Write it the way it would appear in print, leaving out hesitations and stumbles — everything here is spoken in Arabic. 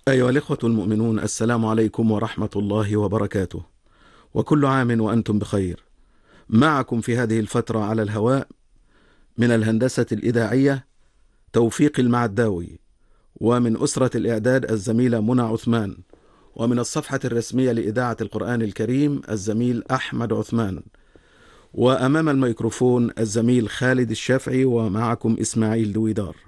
أيها الإخوة المؤمنون، السلام عليكم ورحمة الله وبركاته، وكل عام وأنتم بخير. معكم في هذه الفترة على الهواء من الهندسة الإذاعية توفيق المعداوي، ومن أسرة الإعداد الزميلة منى عثمان، ومن الصفحة الرسمية لإذاعة القرآن الكريم الزميل أحمد عثمان، وأمام الميكروفون الزميل خالد الشافعي، ومعكم إسماعيل دويدار.